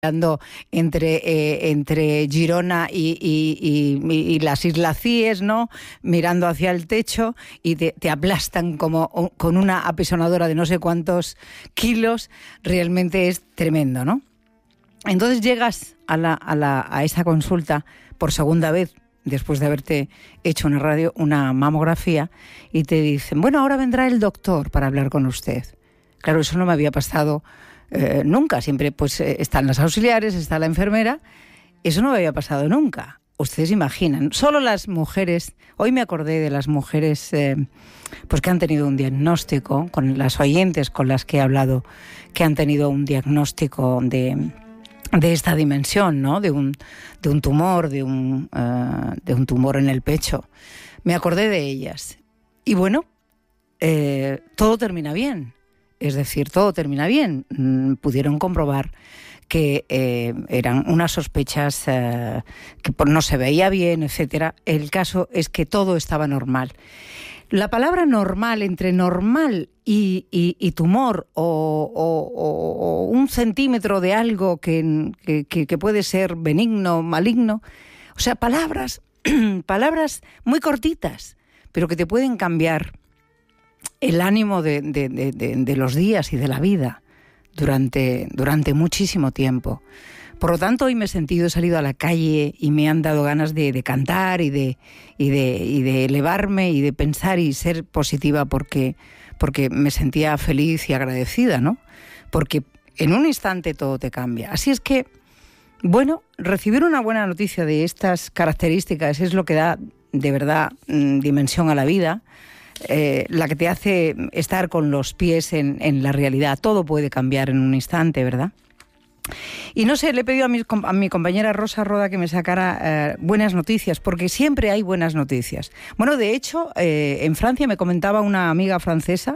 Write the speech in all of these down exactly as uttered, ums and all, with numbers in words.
entre eh, entre Girona y, y, y, y las Islas Cíes, ¿no? Mirando hacia el techo y te, te aplastan como con una apisonadora de no sé cuántos kilos. Realmente es tremendo, ¿no? Entonces llegas a, la, a, la, a esa consulta por segunda vez, después de haberte hecho una radio, una mamografía, y te dicen, bueno, ahora vendrá el doctor para hablar con usted. Claro, eso no me había pasado Eh, nunca, siempre pues eh, están las auxiliares, está la enfermera. Eso no me había pasado nunca. Ustedes imaginan, solo las mujeres, hoy me acordé de las mujeres eh, pues que han tenido un diagnóstico, con las oyentes con las que he hablado, que han tenido un diagnóstico de, de esta dimensión, ¿no? De un, de un tumor, de un, uh, de un tumor en el pecho. Me acordé de ellas. Y bueno, eh, todo termina bien. Es decir, todo termina bien. Mm, pudieron comprobar que eh, eran unas sospechas eh, que no se veía bien, etcétera. El caso es que todo estaba normal. La palabra normal, entre normal y, y, y tumor o, o, o un centímetro de algo que, que, que puede ser benigno, maligno, o sea, palabras, palabras muy cortitas, pero que te pueden cambiar el ánimo de, de, de, de, de los días y de la vida durante, durante muchísimo tiempo. Por lo tanto, hoy me he sentido, he salido a la calle y me han dado ganas de, de cantar y de, y, de, y de elevarme y de pensar y ser positiva porque, porque me sentía feliz y agradecida, ¿no? Porque en un instante todo te cambia. Así es que, bueno, recibir una buena noticia de estas características es lo que da de verdad mmm, dimensión a la vida. Eh, la que te hace estar con los pies en, en la realidad. Todo puede cambiar en un instante, ¿verdad? Y no sé, le he pedido a mi, a mi compañera Rosa Roda que me sacara eh, buenas noticias, porque siempre hay buenas noticias. Bueno, de hecho, eh, en Francia me comentaba una amiga francesa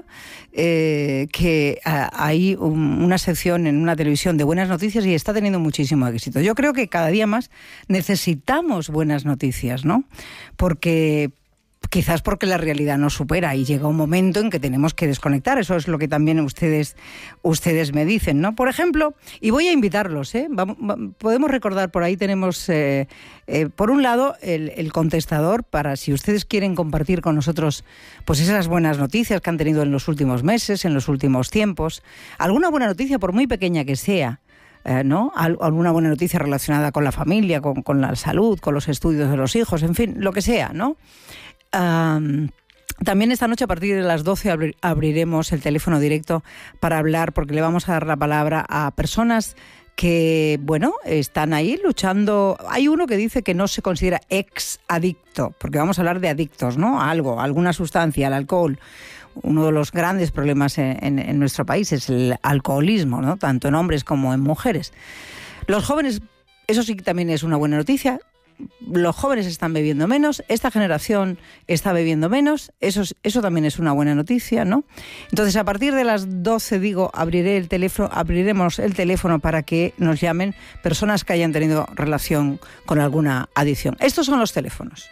eh, que eh, hay un, una sección en una televisión de buenas noticias y está teniendo muchísimo éxito. Yo creo que cada día más necesitamos buenas noticias, ¿no? Porque quizás porque la realidad nos supera y llega un momento en que tenemos que desconectar. Eso es lo que también ustedes, ustedes me dicen, ¿no? Por ejemplo, y voy a invitarlos, ¿eh? Vamos, podemos recordar, por ahí tenemos, eh, eh, por un lado, el, el contestador para si ustedes quieren compartir con nosotros pues esas buenas noticias que han tenido en los últimos meses, en los últimos tiempos. Alguna buena noticia, por muy pequeña que sea, Eh, ¿no? Al, alguna buena noticia relacionada con la familia, con, con la salud, con los estudios de los hijos, en fin, lo que sea, ¿no? Um, también esta noche a partir de las doce abri- abriremos el teléfono directo para hablar, porque le vamos a dar la palabra a personas que, bueno, están ahí luchando. Hay uno que dice que no se considera ex-adicto, porque vamos a hablar de adictos, ¿no? A algo, a alguna sustancia, al alcohol. Uno de los grandes problemas en, en, en nuestro país es el alcoholismo, ¿no? Tanto en hombres como en mujeres. Los jóvenes, eso sí que también es una buena noticia. Los jóvenes están bebiendo menos, esta generación está bebiendo menos, eso, eso también es una buena noticia, ¿no? Entonces, a partir de las doce, digo, abriré el teléfono, abriremos el teléfono para que nos llamen personas que hayan tenido relación con alguna adicción. Estos son los teléfonos.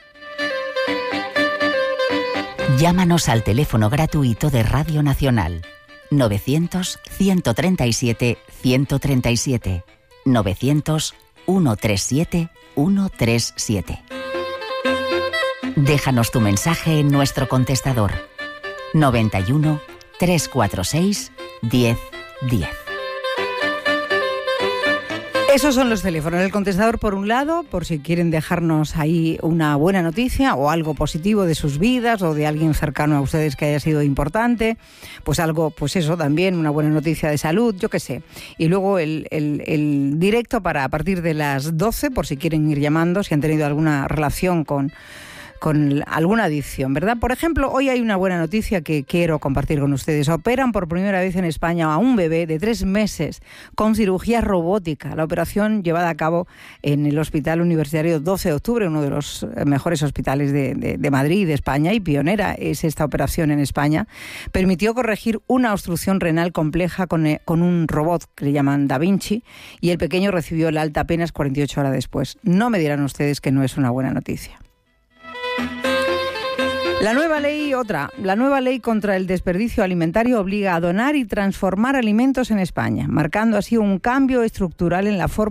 Llámanos al teléfono gratuito de Radio Nacional novecientos, ciento treinta y siete, ciento treinta y siete novecientos, ciento treinta y siete, ciento treinta y siete. Déjanos tu mensaje en nuestro contestador noventa y uno, trescientos cuarenta y seis, diez diez. Esos son los teléfonos. El contestador por un lado, por si quieren dejarnos ahí una buena noticia o algo positivo de sus vidas o de alguien cercano a ustedes que haya sido importante, pues algo, pues eso también, una buena noticia de salud, yo qué sé. Y luego el, el, el directo para a partir de las doce, por si quieren ir llamando, si han tenido alguna relación con... con alguna adicción, ¿verdad? Por ejemplo, hoy hay una buena noticia que quiero compartir con ustedes. Operan por primera vez en España a un bebé de tres meses con cirugía robótica. La operación llevada a cabo en el Hospital Universitario doce de octubre, uno de los mejores hospitales de, de, de Madrid, de España, y pionera es esta operación en España, permitió corregir una obstrucción renal compleja con, con un robot que le llaman Da Vinci, y el pequeño recibió el alta apenas cuarenta y ocho horas después. No me dirán ustedes que no es una buena noticia. La nueva ley, otra, la nueva ley contra el desperdicio alimentario obliga a donar y transformar alimentos en España, marcando así un cambio estructural en la forma